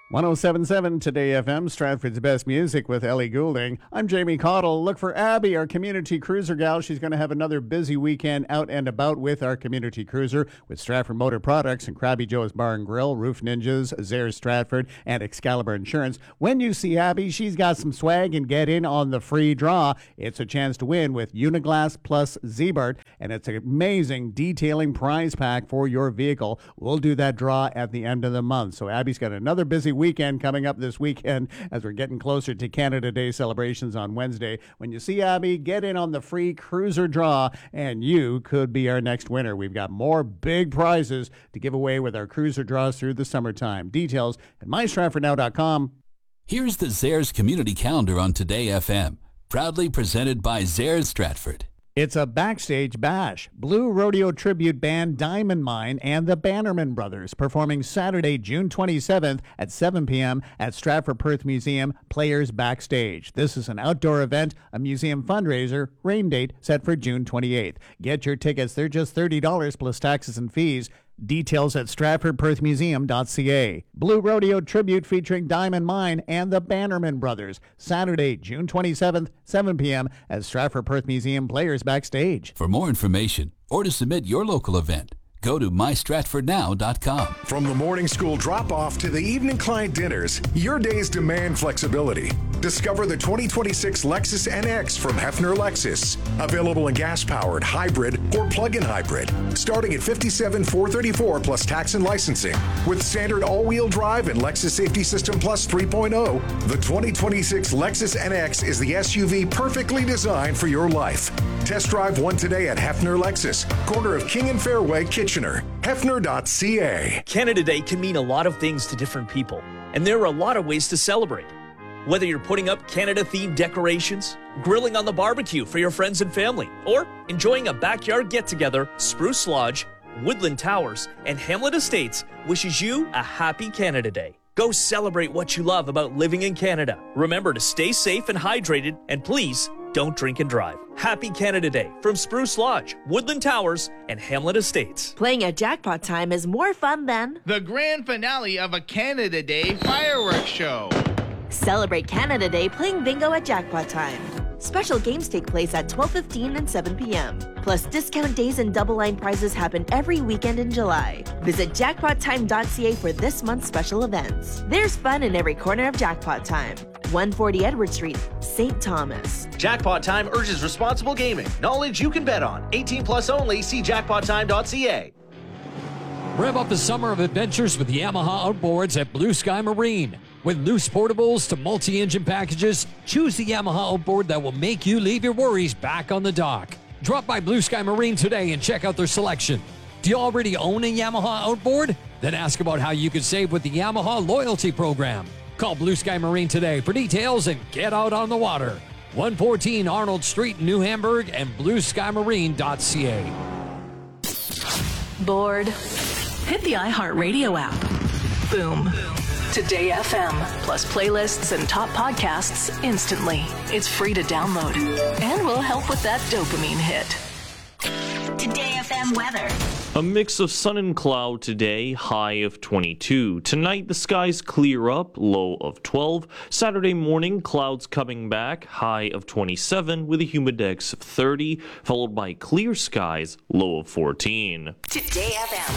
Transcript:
107.7 Today FM, Stratford's best music with Ellie Goulding. I'm Jamie Cottle. Look for Abby, our community cruiser gal. She's going to have another busy weekend out and about with our community cruiser with Stratford Motor Products and Krabby Joe's Bar and Grill, Roof Ninjas, Zayres Stratford, and Excalibur Insurance. When you see Abby, she's got some swag and get in on the free draw. It's a chance to win with Uniglass plus Zebart, and it's an amazing detailing prize pack for your vehicle. We'll do that draw at the end of the month. So Abby's got another busy weekend coming up this weekend as we're getting closer to Canada Day celebrations on Wednesday. When you see Abby, get in on the free cruiser draw and you could be our next winner. We've got more big prizes to give away with our cruiser draws through the summertime. Details at mystratfordnow.com. Here's the Zayres Community Calendar on Today FM, proudly presented by Zayres Stratford. It's a backstage bash. Blue Rodeo tribute band Diamond Mine and the Bannerman Brothers performing Saturday, June 27th at 7 p.m. at Stratford Perth Museum Players Backstage. This is an outdoor event, a museum fundraiser, rain date set for June 28th. Get your tickets. They're just $30 plus taxes and fees. Details at stratfordperthmuseum.ca. Blue Rodeo tribute featuring Diamond Mine and the Bannerman Brothers. Saturday, June 27th, 7 p.m. at Stratford Perth Museum Players Backstage. For more information or to submit your local event, go to mystratfordnow.com. From the morning school drop-off to the evening client dinners, your days demand flexibility. Discover the 2026 Lexus NX from Hefner Lexus. Available in gas-powered, hybrid, or plug-in hybrid. Starting at $57,434 plus tax and licensing. With standard all-wheel drive and Lexus Safety System Plus 3.0, the 2026 Lexus NX is the SUV perfectly designed for your life. Test drive one today at Hefner Lexus, corner of King and Fairway, Kitchener. Hefner.ca. Canada Day can mean a lot of things to different people, and there are a lot of ways to celebrate. Whether you're putting up Canada-themed decorations, grilling on the barbecue for your friends and family, or enjoying a backyard get-together, Spruce Lodge, Woodland Towers, and Hamlet Estates wishes you a happy Canada Day. Go celebrate what you love about living in Canada. Remember to stay safe and hydrated, and please don't drink and drive. Happy Canada Day from Spruce Lodge, Woodland Towers, and Hamlet Estates. Playing at Jackpot Time is more fun than the grand finale of a Canada Day fireworks show. Celebrate Canada Day playing bingo at Jackpot Time. Special games take place at 12:15 and 7 p.m. Plus, discount days and double line prizes happen every weekend in July. Visit jackpottime.ca for this month's special events. There's fun in every corner of Jackpot Time. 140 Edward Street, St. Thomas. Jackpot Time urges responsible gaming. Knowledge you can bet on. 18 plus only. See jackpottime.ca. Rev up the summer of adventures with Yamaha Outboards at Blue Sky Marine. With loose portables to multi-engine packages, choose the Yamaha outboard that will make you leave your worries back on the dock. Drop by Blue Sky Marine today and check out their selection. Do you already own a Yamaha outboard? Then ask about how you can save with the Yamaha Loyalty Program. Call Blue Sky Marine today for details and get out on the water. 114 Arnold Street, New Hamburg, and blueskymarine.ca. Bored? Hit the iHeartRadio app. Boom. Today FM, plus playlists and top podcasts instantly. It's free to download and will help with that dopamine hit. Today FM weather. A mix of sun and cloud today, high of 22. Tonight, the skies clear up, low of 12. Saturday morning, clouds coming back, high of 27 with a humidex of 30, followed by clear skies, low of 14. Today FM.